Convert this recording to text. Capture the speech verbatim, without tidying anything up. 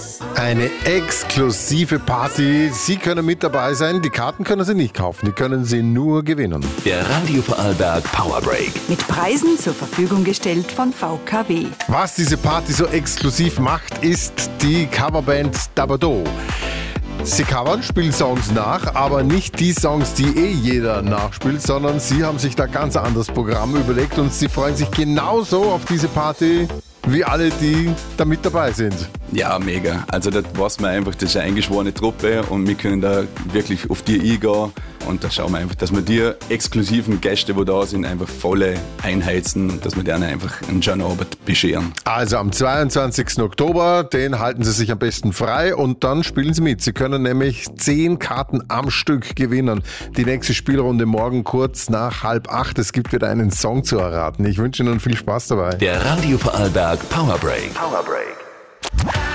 Eine exklusive Party. Sie können mit dabei sein. Die Karten können Sie nicht kaufen. Die können Sie nur gewinnen. Der Radio Vorarlberg Powerbreak. Mit Preisen zur Verfügung gestellt von V K W. Was diese Party so exklusiv macht, ist die Coverband Dabado. Sie covern, spielen Songs nach, aber nicht die Songs, die eh jeder nachspielt, sondern sie haben sich da ganz anderes Programm überlegt und sie freuen sich genauso auf diese Party wie alle, die da mit dabei sind. Ja, mega. Also das weiß man einfach, das ist eine eingeschworene Truppe und wir können da wirklich auf die eingehen und da schauen wir einfach, dass wir die exklusiven Gäste, die da sind, einfach voll einheizen und dass wir denen einfach einen schönen Abend bescheren. Also am zweiundzwanzigsten Oktober, den halten Sie sich am besten frei und dann spielen Sie mit. Sie können nämlich zehn Karten am Stück gewinnen. Die nächste Spielrunde morgen kurz nach halb acht. Es gibt wieder einen Song zu erraten. Ich wünsche Ihnen viel Spaß dabei. Der Radio Vorarlberg Powerbreak. Powerbreak.